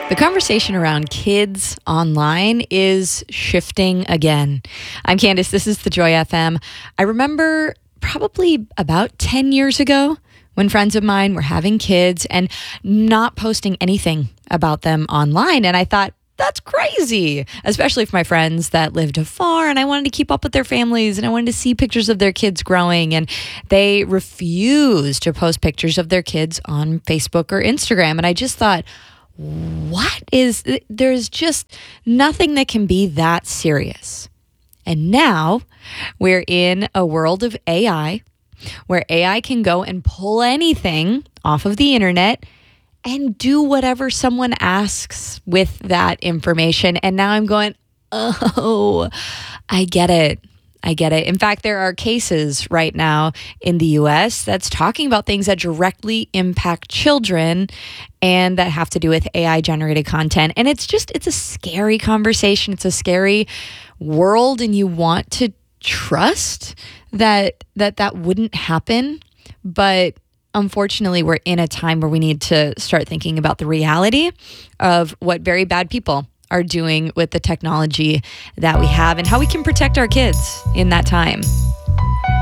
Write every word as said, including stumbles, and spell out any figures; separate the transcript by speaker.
Speaker 1: The conversation around kids online is shifting again. I'm Candace. This is the Joy F M. I remember probably about ten years ago when friends of mine were having kids and not posting anything about them online. And I thought, that's crazy, especially for my friends that lived afar and I wanted to keep up with their families and I wanted to see pictures of their kids growing. And they refused to post pictures of their kids on Facebook or Instagram. And I just thought, what is, there's just nothing that can be that serious. And now we're in a world of A I where A I can go and pull anything off of the internet and do whatever someone asks with that information. And now I'm going, oh, I get it. I get it. In fact, there are cases right now in the U S that's talking about things that directly impact children and that have to do with A I generated content. And it's just, it's a scary conversation. It's a scary world. And you want to trust that that, that wouldn't happen. But unfortunately, we're in a time where we need to start thinking about the reality of what very bad people are doing with the technology that we have and how we can protect our kids in that time.